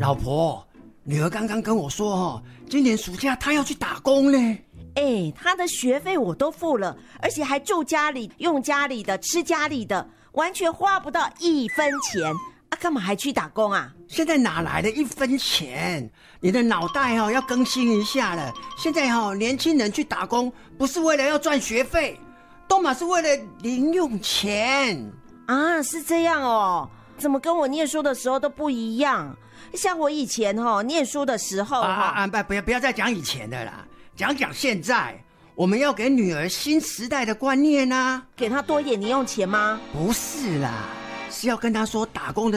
老婆，女儿刚刚跟我说今年暑假她要去打工呢。 她的学费我都付了，而且还住家里，用家里的，吃家里的，完全花不到1分钱啊！干嘛还去打工啊？ 现在哪来的1分钱？你的脑袋要更新一下了。现在年轻人去打工不是为了要赚学费，都嘛是为了零用钱啊！是这样哦，怎么跟我念书的时候都不一样？像我以前念书的时候不要再讲以前的啦，讲现在。我们要给女儿新时代的观念啊， 给她多一点零用钱吗？ 不是啦，是要跟她说打工的